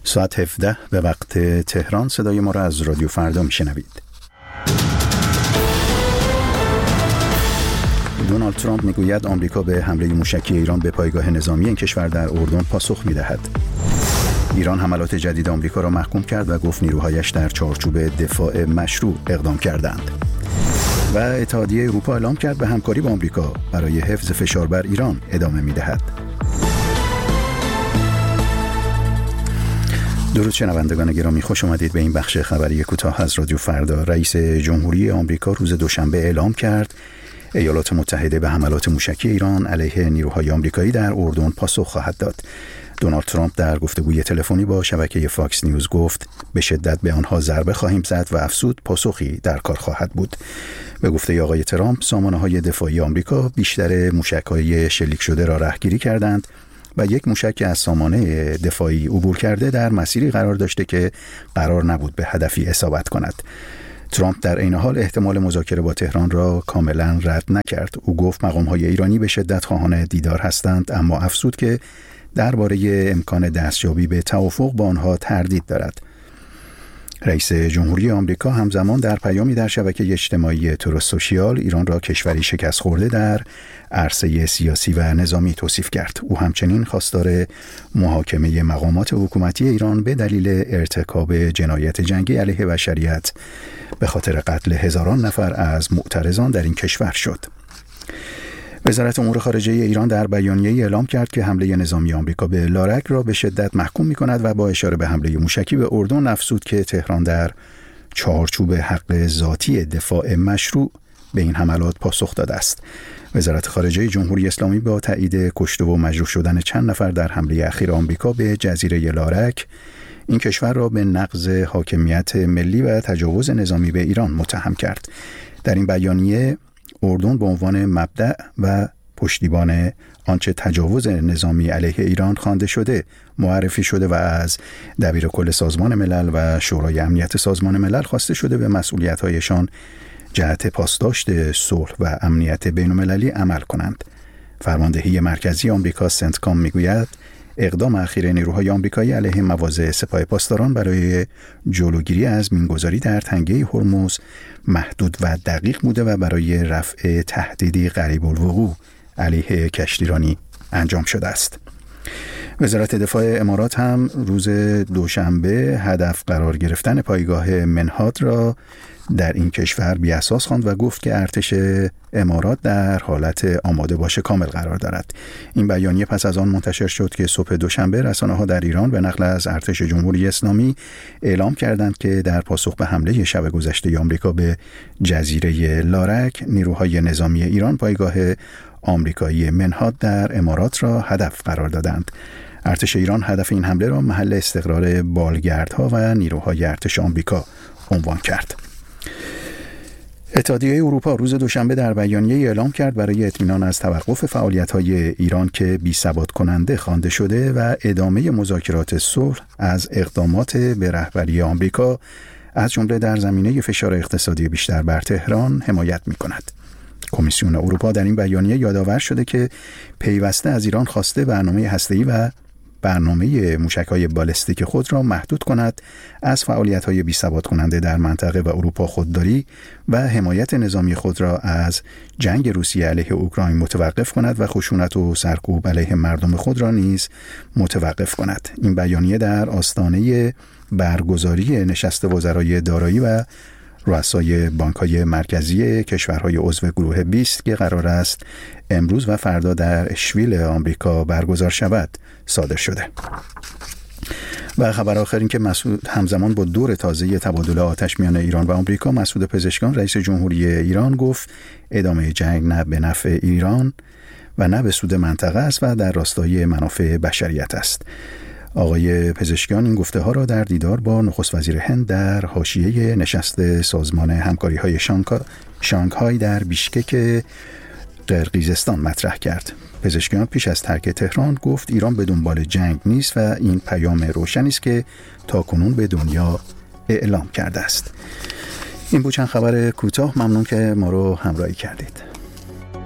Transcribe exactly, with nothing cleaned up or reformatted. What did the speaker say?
ساعت هفده به وقت تهران صدای ما را از رادیو فردا میشنوید. دونالد ترامپ میگوید آمریکا به حمله موشکی ایران به پایگاه نظامی این کشور در اردن پاسخ میدهد. ایران حملات جدید آمریکا را محکوم کرد و گفت نیروهایش در چارچوب دفاع مشروع اقدام کردند. و اتحادیه اروپا اعلام کرد به همکاری با آمریکا برای حفظ فشار بر ایران ادامه میدهد. درود شنوندگان گرامی، خوش آمدید به این بخش خبری کوتاه از رادیو فردا. رئیس جمهوری آمریکا روز دوشنبه اعلام کرد ایالات متحده به حملات موشکی ایران علیه نیروهای آمریکایی در اردن پاسخ خواهد داد. دونالد ترامپ در گفتگوی تلفنی با شبکه فاکس نیوز گفت به شدت به آنها ضربه خواهیم زد و افزود پاسخی در کار خواهد بود. به گفته آقای ترامپ، سامانه‌های دفاعی آمریکا بیشتر موشک‌های شلیک شده را رهگیری کردند و یک موشک از سامانه دفاعی عبور کرده در مسیری قرار داشته که قرار نبود به هدفی اصابت کند. ترامپ در این حال احتمال مذاکره با تهران را کاملا رد نکرد. او گفت مقام‌های ایرانی به شدت خواهان دیدار هستند، اما افزود که درباره امکان دستیابی به توافق با آنها تردید دارد. رئیس جمهوری آمریکا همزمان در پیامی در شبکه اجتماعی تروث سوشیال ایران را کشوری شکست خورده در عرصه سیاسی و نظامی توصیف کرد. او همچنین خواستار محاکمه مقامات حکومتی ایران به دلیل ارتکاب جنایت جنگی علیه بشریت به خاطر قتل هزاران نفر از معترضان در این کشور شد. وزارت امور خارجه ایران در بیانیه‌ای اعلام کرد که حمله نظامی آمریکا به لارک را به شدت محکوم می‌کند و با اشاره به حمله موشکی به اردن افزود که تهران در چارچوب حق ذاتی دفاع مشروع به این حملات پاسخ داده است. وزارت خارجه جمهوری اسلامی با تایید کشته و مجروح شدن چند نفر در حمله اخیر آمریکا به جزیره لارک این کشور را به نقض حاکمیت ملی و تجاوز نظامی به ایران متهم کرد. در این بیانیه اردن به عنوان مبدأ و پشتیبان آنچه تجاوز نظامی علیه ایران خوانده شده معرفی شده و از دبیر کل سازمان ملل و شورای امنیت سازمان ملل خواسته شده به مسئولیت‌هایشان جهت پاسداشت صلح و امنیت بین‌المللی عمل کنند. فرماندهی مرکزی آمریکا سنتکام میگوید اقدام اخیر نیروهای آمریکایی علیه مواضع سپاه پاسداران برای جلوگیری از مینگذاری در تنگه هرمز محدود و دقیق بوده و برای رفع تهدیدی قریب الوقوع علیه کشتیرانی انجام شده است. وزارت دفاع امارات هم روز دوشنبه هدف قرار گرفتن پایگاه منهاد را در این کشور بی‌اساس خواند و گفت که ارتش امارات در حالت آماده باش کامل قرار دارد. این بیانیه پس از آن منتشر شد که صبح دوشنبه رسانه‌ها در ایران به نقل از ارتش جمهوری اسلامی اعلام کردند که در پاسخ به حمله شب گذشته آمریکا به جزیره لارک، نیروهای نظامی ایران پایگاه آمریکایی منهاد در امارات را هدف قرار دادند. ارتش ایران هدف این حمله را محل استقرار بالگردها و نیروهای ارتش آمریکا عنوان کرد. اتحادیه اروپا روز دوشنبه در بیانیه‌ای اعلام کرد برای اطمینان از توقف فعالیت‌های ایران که بی‌ثبات کننده خوانده شده و ادامه مذاکرات صلح از اقدامات به رهبری آمریکا از جمله در زمینه فشار اقتصادی بیشتر بر تهران حمایت می‌کند. کمیسیون اروپا در این بیانیه یادآور شده که پیوسته از ایران خواسته برنامه هسته‌ای و برنامه موشک‌های بالستیک خود را محدود کند، از فعالیت‌های بی‌ثبات کننده در منطقه و اروپا خودداری و حمایت نظامی خود را از جنگ روسیه علیه اوکراین متوقف کند و خشونت و سرکوب علیه مردم خود را نیز متوقف کند. این بیانیه در آستانه برگزاری نشست وزرای دارایی و رؤسای بانک‌های مرکزی کشورهای عضو گروه بیست که قرار است امروز و فردا در اشویل آمریکا برگزار شود صادر شده. و خبر آخر این که مسعود همزمان با دور تازه تبادل آتش میان ایران و آمریکا، مسعود پزشکیان رئیس جمهوری ایران گفت ادامه جنگ نه به نفع ایران و نه به سود منطقه است و در راستای منافع بشریت است. آقای پزشکیان این گفته ها را در دیدار با نخست وزیر هند در حاشیه نشست سازمان همکاری‌های شانگهای در بیشکک قرقیزستان مطرح کرد. پزشکیان پیش از ترک تهران گفت ایران به دنبال جنگ نیست و این پیام روشنی است که تاکنون به دنیا اعلام کرده است. این بود چند خبر کوتاه. ممنون که ما رو همراهی کردید.